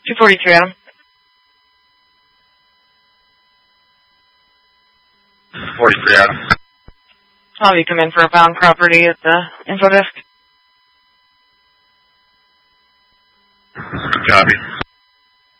243, Adam. 43, Adam. I'll have you come in for a found property at the info desk. Copy.